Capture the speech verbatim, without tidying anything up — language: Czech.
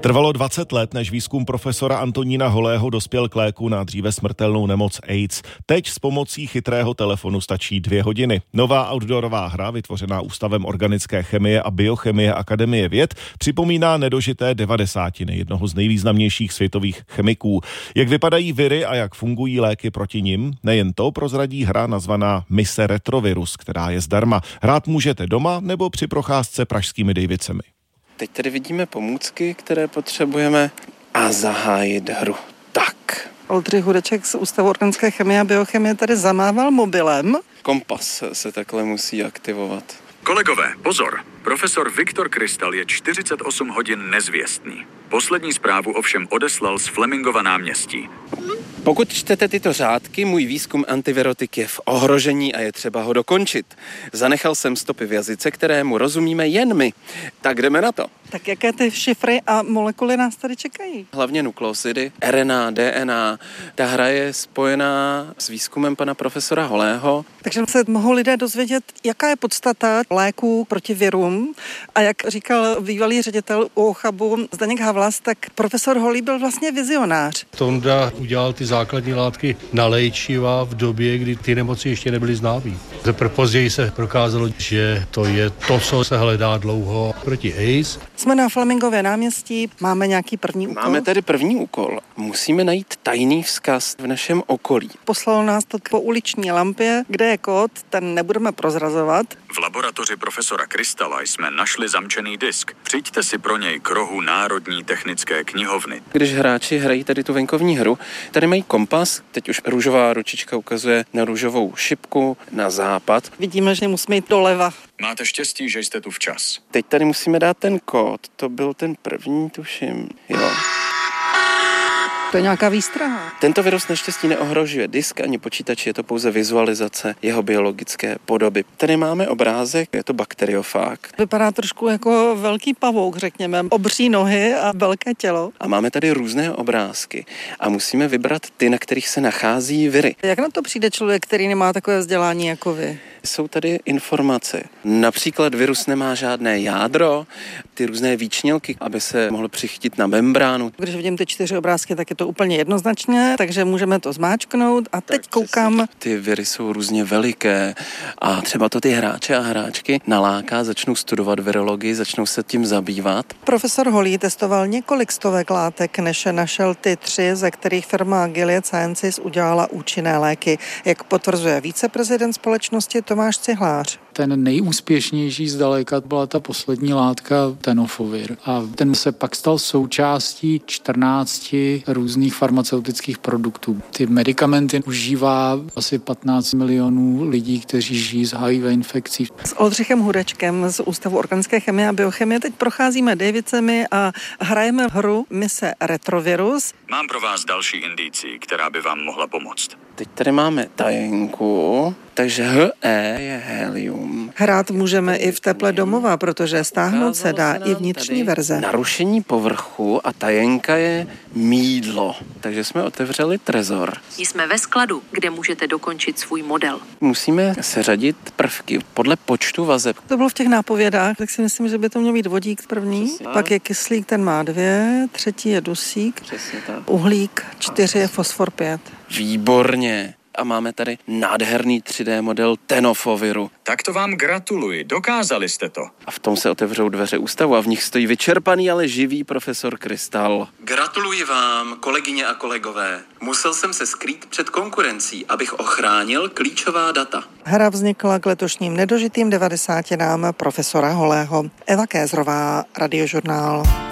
Trvalo dvacet let, než výzkum profesora Antonína Holého dospěl k léku na dříve smrtelnou nemoc AIDS. Teď s pomocí chytrého telefonu stačí dvě hodiny. Nová outdoorová hra, vytvořená Ústavem organické chemie a biochemie Akademie věd, připomíná nedožité devadesátiny jednoho z nejvýznamnějších světových chemiků. Jak vypadají viry a jak fungují léky proti nim? Nejen to prozradí hra nazvaná Mise Retrovirus, která je zdarma. Hrát můžete doma nebo při procházce pražskými Dejvicemi. Teď tady vidíme pomůcky, které potřebujeme a zahájit hru. Tak. Oldřich Hudeček z Ústavu organické chemie a biochemie tady zamával mobilem. Kompas se takhle musí aktivovat. Kolegové, pozor! Profesor Viktor Krystal je čtyřicet osm hodin nezvěstný. Poslední zprávu ovšem odeslal z Flemingova náměstí. Pokud čtete tyto řádky, můj výzkum antivirotik je v ohrožení a je třeba ho dokončit. Zanechal jsem stopy v jazyce, kterému rozumíme jen my. Tak jdeme na to. Tak jaké ty šifry a molekuly nás tady čekají? Hlavně nukleosidy, R N A, D N A. Ta hra je spojená s výzkumem pana profesora Holého. Takže se mohou lidé dozvědět, jaká je podstata léků proti virům. A jak říkal bývalý ředitel U O C H A Bu Zdeněk Havlas, tak profesor Holý byl vlastně vizionář. Tonda udělal ty základní látky na léčiva v době, kdy ty nemoci ještě nebyly známý. Teprve později se prokázalo, že to je to, co se hledá dlouho proti AIDS. Jsme na Flemingově náměstí, máme nějaký první úkol? Máme tady první úkol. Musíme najít tajný vzkaz v našem okolí. Poslalo nás to po uliční lampě, kde je kód, ten nebudeme prozrazovat. V laboratoři profesora Krystala jsme našli zamčený disk. Přijďte si pro něj k rohu Národní technické knihovny. Když hráči hrají tady tu venkovní hru, tady mají kompas, teď už růžová ručička ukazuje na růžovou šipku na západ. Vidíme, že musíme jít doleva. Máte štěstí, že jste tu včas. Teď tady musíme dát ten kód, to byl ten první, tuším, jo. To je nějaká výstraha. Tento virus naštěstí neohrožuje disk ani počítač, je to pouze vizualizace jeho biologické podoby. Tady máme obrázek, je to bakteriofág. Vypadá trošku jako velký pavouk, řekněme, obří nohy a velké tělo. A máme tady různé obrázky a musíme vybrat ty, na kterých se nachází viry. Jak na to přijde člověk, který nemá takové vzdělání jako vy? Jsou tady informace. Například virus nemá žádné jádro, ty různé výčnělky, aby se mohl přichytit na membránu. Když vidím ty čtyři obrázky, tak je to úplně jednoznačně, takže můžeme to zmáčknout a teď tak koukám. Ty viry jsou různě veliké a třeba to ty hráče a hráčky naláká, začnou studovat virologii, začnou se tím zabývat. Profesor Holý testoval několik stovek látek, než našel ty tři, ze kterých firma Gilead Sciences udělala účinné léky. Jak potvrzuje viceprezident společnosti Tomáš Cihlář. Ten nejúspěšnější zdaleka byla ta poslední látka tenofovir. A ten se pak stal součástí čtrnácti různých farmaceutických produktů. Ty medikamenty užívá asi patnáct milionů lidí, kteří žijí s H I V infekcí. S Oldřichem Hudečkem z Ústavu organické chemie a biochemie teď procházíme Dejvicemi a hrajeme hru Mise Retrovirus. Mám pro vás další indici, která by vám mohla pomoct. Teď tady máme tajenku, takže H E je helium. Hrát můžeme i v teple domova, protože stáhnout se dá i vnitřní verze. Narušení povrchu a tajenka je mýdlo, takže jsme otevřeli trezor. Jsme ve skladu, kde můžete dokončit svůj model. Musíme seřadit prvky podle počtu vazeb. To bylo v těch nápovědách, tak si myslím, že by to měl být vodík první, přesně. Pak je kyslík, ten má dvě, třetí je dusík, uhlík, čtyři je fosfor pět. Výborně. A máme tady nádherný tři dé model tenofoviru. Tak to vám gratuluji, dokázali jste to. A v tom se otevřou dveře ústavu a v nich stojí vyčerpaný, ale živý profesor Krystal. Gratuluji vám, kolegyně a kolegové. Musel jsem se skrýt před konkurencí, abych ochránil klíčová data. Hra vznikla k letošním nedožitým devadesátinám profesora Holého. Eva Kézrová, Radiožurnál.